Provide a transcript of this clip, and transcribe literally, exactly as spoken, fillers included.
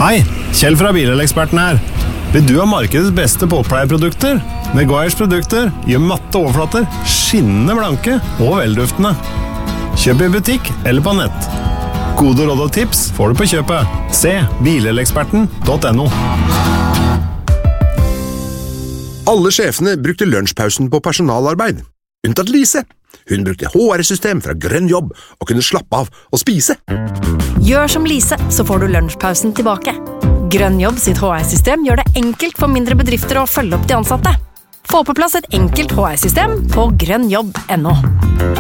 Hei, Kjell fra Bileleksperten her. Vil du ha markedets beste båtpleieprodukter? Meguiars produkter gjør matte overflater skinnende blanke og velduftende. Kjøp i butikk eller på nett. Gode råd og tips får du på kjøpet. Se bileleksperten punktum no. Alle sjefene brukte lunsjpausen på personalarbeid. Unntatt Lise. Hun brukte H R-system fra Grønn Jobb og kunne slappe av og spise. Gjør som Lise, så får du lunsjpausen tilbake. Grønn Jobb sitt H R-system gjør det enkelt for mindre bedrifter å følge opp de ansatte. Få på plass et enkelt H R-system på grønn jobb punktum no.